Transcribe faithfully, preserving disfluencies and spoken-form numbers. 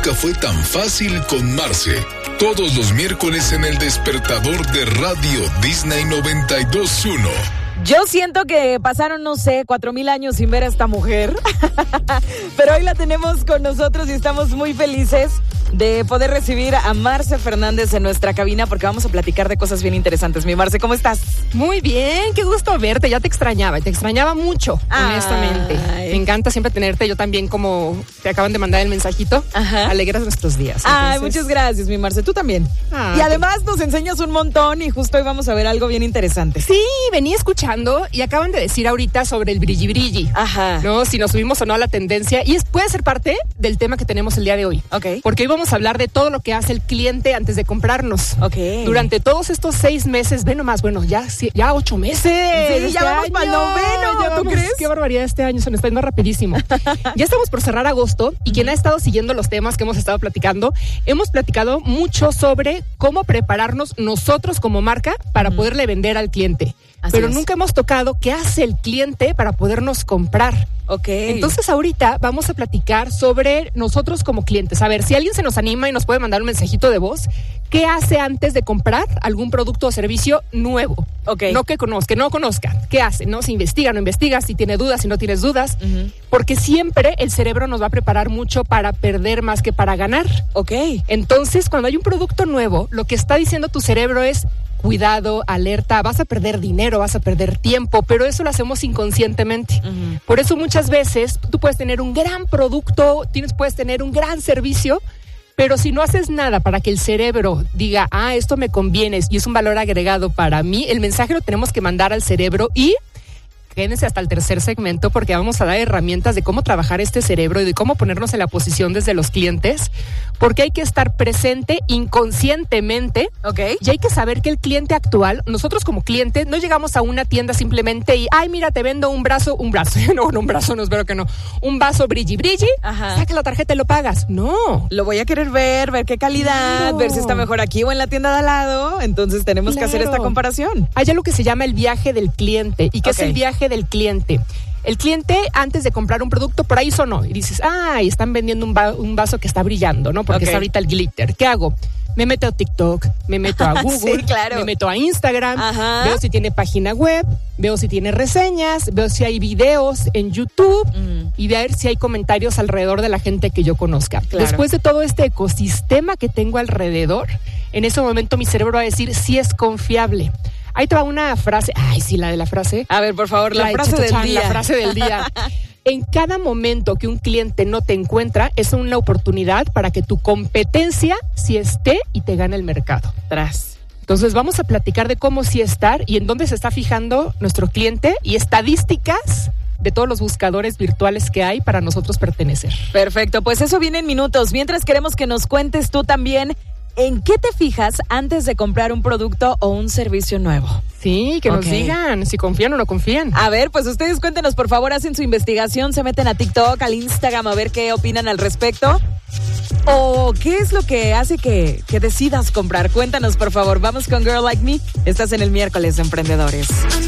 nunca fue tan fácil con Marce. Todos los miércoles en El Despertador de Radio Disney noventa y dos punto uno. Yo siento que pasaron, no sé, cuatro mil años sin ver a esta mujer. Pero hoy la tenemos con nosotros y estamos muy felices de poder recibir a Marce Fernández en nuestra cabina porque vamos a platicar de cosas bien interesantes. Mi Marce, ¿cómo estás? Muy bien, qué gusto verte. Ya te extrañaba, te extrañaba mucho, Ay. honestamente. Me encanta siempre tenerte. Yo también, como te acaban de mandar el mensajito, Ajá. alegras nuestros días. Entonces... Ay, muchas gracias, mi Marce. Tú también. Ah, y además nos enseñas un montón y justo hoy vamos a ver algo bien interesante. Sí, venía escuchando y acaban de decir ahorita sobre el brilli brilli. Ajá. ¿No? Si nos subimos o no a la tendencia. Y es, puede ser parte del tema que tenemos el día de hoy. Ok. Porque hoy vamos a hablar de todo lo que hace el cliente antes de comprarnos. Ok. Durante todos estos seis meses, ve nomás, bueno, ya, ya ocho meses. Sí, este ya vamos para el noveno, ¿ya tú crees? Qué barbaridad, este año se nos está yendo rapidísimo. Ya estamos por cerrar agosto y quien ha estado siguiendo los temas que hemos estado platicando, hemos platicado mucho sobre cómo prepararnos nosotros como marca para uh-huh. poderle vender al cliente. Así Pero es. nunca hemos tocado qué hace el cliente para podernos comprar. Ok. Entonces ahorita vamos a platicar sobre nosotros como clientes. A ver, si alguien se nos anima y nos puede mandar un mensajito de voz, ¿qué hace antes de comprar algún producto o servicio nuevo? Ok. No que conozca, no conozca. ¿Qué hace? ¿No? Si investiga, no investiga, si tiene dudas, si no tienes dudas. Uh-huh. Porque siempre el cerebro nos va a preparar mucho para perder más que para ganar. Ok. Entonces, cuando hay un producto nuevo, lo que está diciendo tu cerebro es: cuidado, alerta, vas a perder dinero, vas a perder tiempo, pero eso lo hacemos inconscientemente. Uh-huh. Por eso muchas veces tú puedes tener un gran producto, tienes, puedes tener un gran servicio, pero si no haces nada para que el cerebro diga, ah, esto me conviene y es un valor agregado para mí, el mensaje lo tenemos que mandar al cerebro y... quédense hasta el tercer segmento porque vamos a dar herramientas de cómo trabajar este cerebro y de cómo ponernos en la posición desde los clientes, porque hay que estar presente inconscientemente. Ok. Y hay que saber que el cliente actual, nosotros como clientes, no llegamos a una tienda simplemente y, ay, mira, te vendo un brazo, un brazo, no, no un brazo, no espero que no, un vaso brilli brilli, Ajá. saca la tarjeta y lo pagas. No. Lo voy a querer ver, ver qué calidad, Claro. ver si está mejor aquí o en la tienda de al lado, entonces tenemos Claro. que hacer esta comparación. Hay algo que se llama el viaje del cliente. ¿Y qué Ok. es el viaje del cliente? El cliente, antes de comprar un producto, por ahí sonó y dices, ay, están vendiendo un, va- un vaso que está brillando, ¿no? Porque Ok. está ahorita el glitter. ¿Qué hago? Me meto a TikTok, me meto a Google, Sí, claro. me meto a Instagram, Ajá. veo si tiene página web, veo si tiene reseñas, veo si hay videos en YouTube Mm. y ver si hay comentarios alrededor de la gente que yo conozca. Claro. Después de todo este ecosistema que tengo alrededor, en ese momento mi cerebro va a decir si es confiable. Ahí te va una frase. Ay, sí, la de la frase. A ver, por favor, la, de frase del Chachachán, día. La frase del día. En cada momento que un cliente no te encuentra, es una oportunidad para que tu competencia sí esté y te gane el mercado. Tras. Entonces vamos a platicar de cómo sí estar y en dónde se está fijando nuestro cliente y estadísticas de todos los buscadores virtuales que hay para nosotros pertenecer. Perfecto, pues eso viene en minutos. Mientras queremos que nos cuentes tú también en qué te fijas antes de comprar un producto o un servicio nuevo. Sí, que Ok. nos digan si confían o no confían. A ver, pues ustedes cuéntenos, por favor, hacen su investigación, se meten a TikTok, al Instagram a ver qué opinan al respecto. ¿O qué es lo que hace que, que decidas comprar? Cuéntanos, por favor. Vamos con Girl Like Me. Estás en el miércoles de Emprendedores.